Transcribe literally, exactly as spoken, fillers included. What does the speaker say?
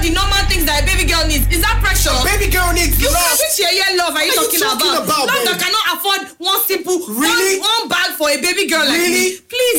the normal things that a baby girl needs. Is that pressure? A baby girl needs you love. Which year love are you, what talking, are you talking about? about? Love babe? that cannot afford one simple really? one, one bag for a baby girl like really? me.